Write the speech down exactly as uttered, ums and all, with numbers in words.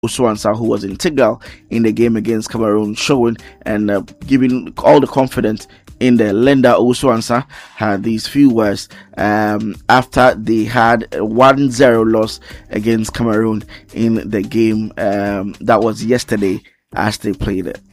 Owusu-Ansah, who was integral in the game against Cameroon, showing and uh, giving all the confidence in the Linda Owusu-Ansah had these few words um, after they had a one zero loss against Cameroon in the game um, that was yesterday as they played it.